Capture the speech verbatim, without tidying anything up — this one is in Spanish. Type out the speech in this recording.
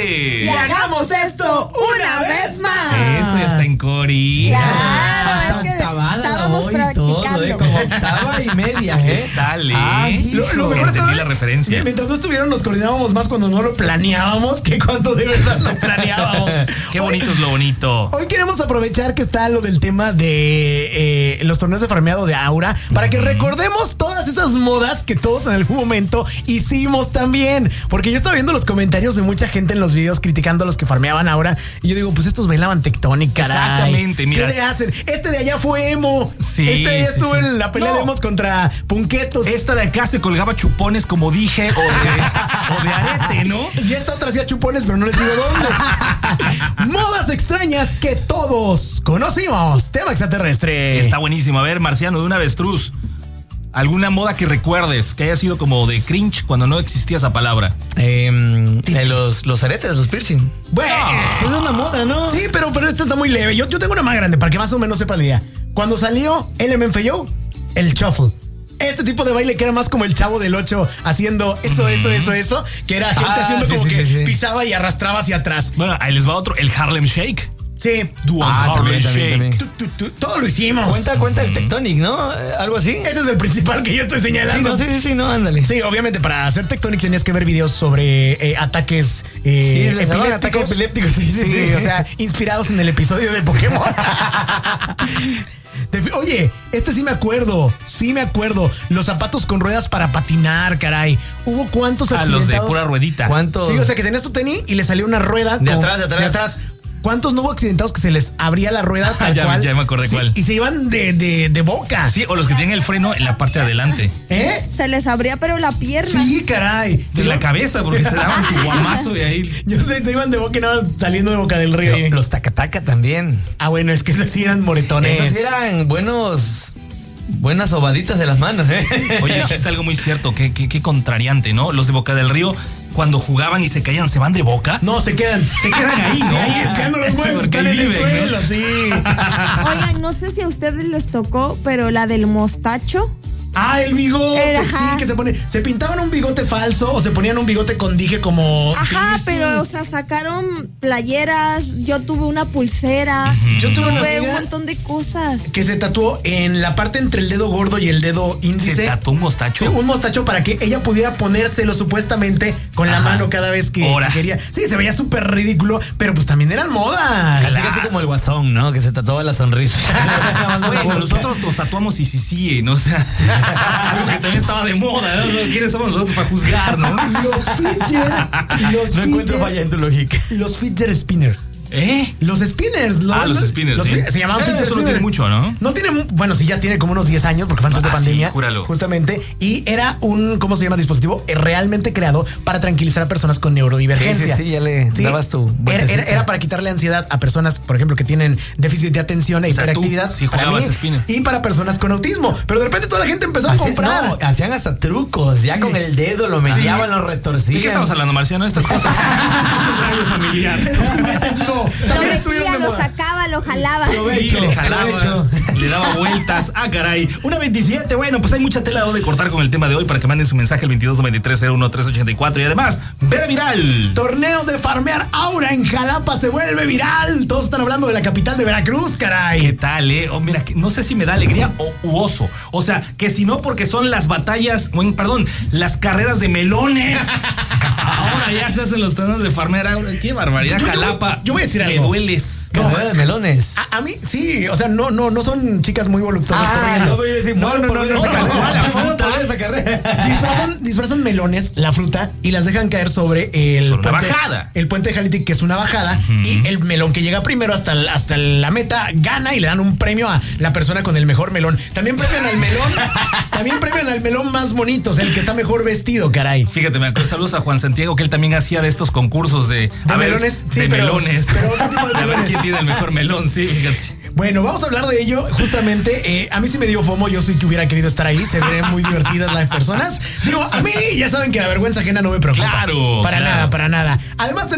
Cori. Y hagamos esto una vez más. Eso ya está en Cori. Claro, es que estábamos practicando. Todo, ¿eh? Como octava y media, ¿eh? ¿Qué tal, eh? Ay, Lo, lo mejor Entendí todo, la referencia. Mientras no estuvieron, nos coordinábamos más cuando no lo planeábamos que cuando de verdad lo planeábamos. Qué bonito es lo bonito. Hoy queremos aprovechar que está lo del tema de eh, los torneos de farmeado de Aura para que recordemos todas esas modas que todos en algún momento hicimos también. Porque yo estaba viendo los comentarios de mucha gente en los videos criticando a los que farmeaban Aura y yo digo, pues estos bailaban Tectonic, caray. Exactamente, mira. ¿Qué le hacen? Este de allá fue emo. Sí, Este de allá sí, estuvo sí. en la pelea No. de emos contra punquetos. Esta de acá se colgaba chupones, como dije, o de, o de arete, ¿no? Y esta otra hacía chupones, pero no les digo dónde. Modas extrañas que todos conocimos. Tema extraterrestre. Está buenísimo. A ver, Marciano, de un avestruz. ¿Alguna moda que recuerdes que haya sido como de cringe cuando no existía esa palabra? Eh, eh, los, los aretes, los piercing. Bueno, Es una moda, ¿no? sí, pero, pero esta está muy leve. Yo, yo tengo una más grande para que más o menos sepa la idea. Cuando salió L M F A O, el shuffle. Este tipo de baile que era más como el Chavo del ocho haciendo eso, eso, eso, eso, que era gente Ah, haciendo sí, como sí, que sí, sí. pisaba y arrastraba hacia atrás. Bueno, ahí les va otro, el Harlem Shake. Sí. Do Ah, a Harlem también, también, Shake. también. Tu, tu, tu, todo lo hicimos. Cuenta, cuenta el Tectonic, ¿no? Eh, Algo así. Ese es el principal que yo estoy Sí, señalando. no, sí, sí, sí, no, ándale. Sí, obviamente para hacer Tectonic tenías que ver videos sobre eh, ataques eh, Sí, les llamaban ataques epilépticos, sí, sí, sí, sí. o sea, inspirados en el episodio de Pokémon. De- Oye, este sí me acuerdo, sí me acuerdo. Los zapatos con ruedas para patinar, caray. ¿Hubo cuántos A los de accidentados? pura ruedita. ¿Cuántos? Sí, o sea, que tenías tu tenis y le salió una rueda. De como- atrás, de atrás. ¿Cuántos no hubo accidentados que se les abría la rueda tal Ya- cual? ya me acordé Sí, cuál. Y se iban de, de, de boca. Sí, o los que tienen el freno en la parte de adelante. ¿Eh? Se les abría pero la pierna. Sí, caray. De la cabeza, porque se daban su guamazo y ahí. Yo sé, se iban de boca y nada más saliendo de boca del río. Lo- Los tacataca también. Ah, bueno, es que esos sí eran moretones. Esos sí eran buenos. Buenas sobaditas de las manos, ¿eh? Oye, dijiste algo muy cierto, qué, qué, qué contrariante, ¿no? Los de Boca del Río, cuando jugaban y se caían, ¿se van de boca? No, se quedan. Se quedan ahí, ¿no? Sí, ahí ya no los mueven, Porque están ahí en el viven, suelo, ¿no? sí. Oigan, no sé si a ustedes les tocó, pero la del mostacho. Ah, el bigote, Era, ajá. sí, que se pone. Se pintaban un bigote falso o se ponían un bigote con dije como. Ajá, piercing. pero, o sea, sacaron playeras, yo tuve una pulsera, Yo tuve una tuve un amiga montón de cosas. que se tatuó en la parte entre el dedo gordo y el dedo índice. ¿Se tatuó un mostacho? Sí, un mostacho para que ella pudiera ponérselo supuestamente con la Ajá. mano cada vez que Ahora. quería. Sí, se veía súper ridículo, pero pues también eran modas. Casi, casi como el guasón, ¿no? Que se tatuaba la sonrisa. Bueno, nosotros nos tatuamos y sí, sí, ¿no? O sea, algo que también estaba de moda, ¿no? ¿Quiénes somos nosotros para juzgar, no? Los fidget. Los No encuentro fidget- falla en tu lógica. Los fidget spinner. ¿Eh? Los spinners. Ah, los spinners, los sí. fi- Se llamaban Eh, fidget eso no spinner. tiene mucho, ¿no? No tiene, mu- bueno, sí, ya tiene como unos diez años porque fue antes de Ah, sí, pandemia. júralo. Justamente. Y era un, ¿cómo se llama? Dispositivo eh, realmente creado para tranquilizar a personas con neurodivergencia. Sí, sí, sí, ya le dabas tu Era, vueltecita. era, era para quitarle ansiedad a personas, por ejemplo, que tienen déficit de atención e O sea, tú hiperactividad. sí para jugabas mí, spinner. y para personas con autismo. Pero de repente toda la gente empezó a Hacían- comprar. no, hacían hasta trucos, ya Sí. con el dedo lo mellaban, lo retorcían. ¿De qué estamos hablando, Marciano? Estas cosas. Es un radio familiar. Los juguetes no. Lo También estuvieron metía, de lo moda. sacaba, lo jalaba. Sí, le jalaba, provecho. le daba vueltas. Ah, caray. Una veintisiete. Bueno, pues hay mucha tela donde cortar con el tema de hoy para que manden su mensaje al veintidós noventa y tres cero uno tres ochenta y cuatro. Y además, Vera Viral. Torneo de farmear Aura en Jalapa se vuelve viral. Todos están hablando de la capital de Veracruz, caray. ¿Qué tal, eh? Oh, mira, que no sé si me da alegría o u oso. O sea, que si no, porque son las batallas, bueno, perdón, las carreras de melones. Ahora ya se hacen los torneos de farmear Aura. Qué barbaridad, Yo- yo- Jalapa. yo voy a decir Me algo. dueles. Carrera de melones. A, a mí, sí, o sea, no, no, no son chicas muy voluptuosas Ah, corriendo. no voy a decir, no, muero no, por no, ver no, esa no, carrera. no, la Muero fruta. por ver esa carrera. Disfrazan, disfrazan melones, la fruta, y las dejan caer sobre el Sobre una puente, bajada. el puente de Jalitic, que es una bajada, y el melón que llega primero hasta, el- hasta la meta gana y le dan un premio a la persona con el mejor melón. También premian al melón, también premian al melón más bonito, o sea, el que está mejor vestido, caray. Fíjate, me acuerdo, saludos a Juan Santiago, que él también hacía de estos concursos de, ¿De a ver, melones? Sí, de pero- melones. pero otro tipo de a ver melones. quién tiene el mejor melón, sí, fíjate. Bueno, vamos a hablar de ello justamente. Eh, a mí sí me dio fomo, yo sí que hubiera querido estar ahí. Se ven muy divertidas las personas. Digo, a mí ya saben que la vergüenza ajena no me preocupa. Claro, Para claro. nada, para nada. Además,